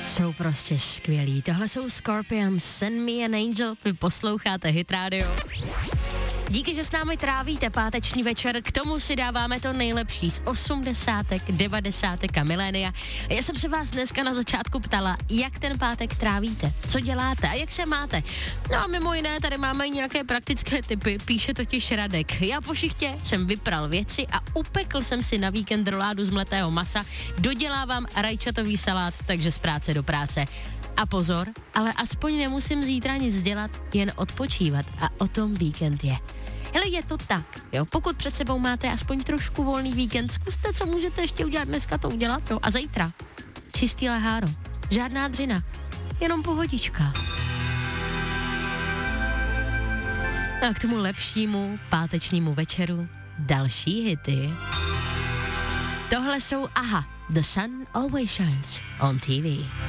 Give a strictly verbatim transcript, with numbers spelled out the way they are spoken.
Jsou prostě skvělí. Tohle jsou Scorpions, Send Me an Angel, vy posloucháte Hit Radio. Díky, že s námi trávíte páteční večer, k tomu si dáváme to nejlepší z osmdesátek, devadesátek a milénia. A já jsem se vás dneska na začátku ptala, jak ten pátek trávíte, co děláte a jak se máte. No a mimo jiné tady máme i nějaké praktické tipy, píše totiž Radek. Já po šichtě jsem vypral věci a upekl jsem si na víkend roládu z mletého masa, dodělávám rajčatový salát, takže z práce do práce. A pozor, ale aspoň nemusím zítra nic dělat, jen odpočívat a o tom víkend je. Hele, je to tak, jo, pokud před sebou máte aspoň trošku volný víkend, zkuste, co můžete ještě udělat dneska, to udělat, jo, a zítra. Čistý leháro, žádná dřina, jenom pohodička. A k tomu lepšímu pátečnímu večeru další hity. Tohle jsou Aha, The Sun Always Shines on T V.